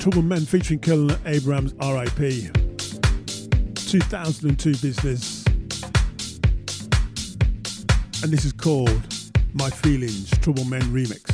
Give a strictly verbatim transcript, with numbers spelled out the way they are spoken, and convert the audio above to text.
Trouble Men featuring Kellan Abrams, R I P two thousand two business. And this is called My Feelings, Trouble Men remix.